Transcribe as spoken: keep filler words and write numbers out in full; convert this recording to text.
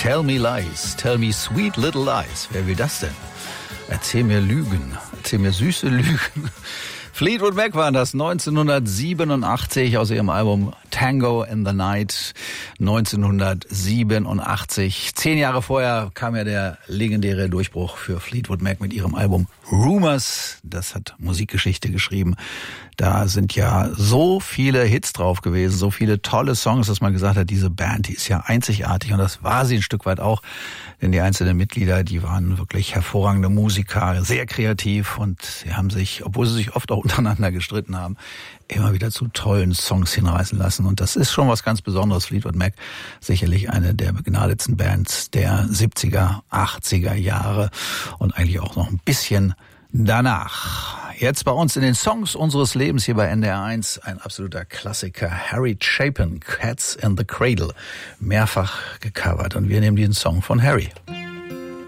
Tell me lies, tell me sweet little lies. Wer will das denn? Erzähl mir Lügen, erzähl mir süße Lügen. Fleetwood Mac waren das neunzehnhundertsiebenundachtzig aus ihrem Album Tango in the Night. neunzehnhundertsiebenundachtzig. Zehn Jahre vorher kam ja der legendäre Durchbruch für Fleetwood Mac mit ihrem Album Rumours. Das hat Musikgeschichte geschrieben. Da sind ja so viele Hits drauf gewesen, so viele tolle Songs, dass man gesagt hat, diese Band, die ist ja einzigartig. Und das war sie ein Stück weit auch. Denn die einzelnen Mitglieder, die waren wirklich hervorragende Musiker, sehr kreativ. Und sie haben sich, obwohl sie sich oft auch untereinander gestritten haben, immer wieder zu tollen Songs hinreißen lassen. Und das ist schon was ganz Besonderes. Fleetwood Mac, sicherlich eine der begnadetsten Bands der siebziger, achtziger Jahre und eigentlich auch noch ein bisschen danach. Jetzt bei uns in den Songs unseres Lebens hier bei N D R eins ein absoluter Klassiker. Harry Chapin, Cats in the Cradle, mehrfach gecovert. Und wir nehmen den Song von Harry.